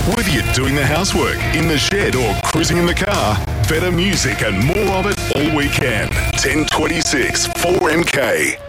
Whether you're doing the housework, in the shed or cruising in the car, better music and more of it all weekend. 1026 4MK.